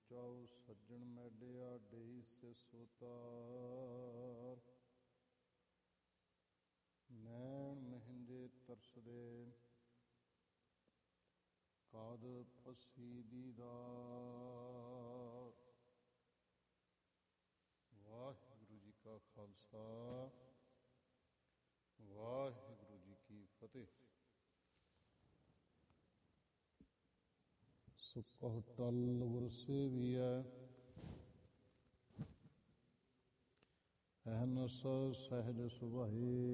ਚਾਉ ਸੱਜਣ ਮੈਡਿਆ ਡੇਈ ਸੇ ਸੋਤਾਰ। ਨੈਣ ਮਹਿੰਦੇ ਤਰਸਦੇ ਕਾਦ ਫਸੀ ਦੀਦਾਰ। ਵਾਹਿਗੁਰੂ ਜੀ ਕਾ ਖਾਲਸਾ ਵਾਹਿਗੁਰੂ ਜੀ ਕੀ ਫਤਿਹ। ਸੁਕਹੁ ਟਲ ਗੁਰ ਸੇਵੀਐ ਅਹਨਸ ਸਹਿਜ ਸੁਭਾਏ।